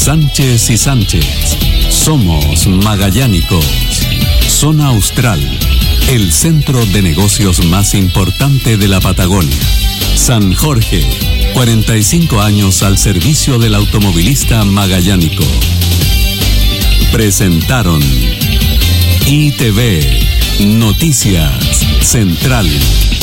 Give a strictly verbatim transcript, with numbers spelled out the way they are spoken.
Sánchez y Sánchez. Somos magallánicos. Zona Austral, el centro de negocios más importante de la Patagonia. San Jorge, cuarenta y cinco años al servicio del automovilista magallánico. Presentaron I T V, Noticias Central.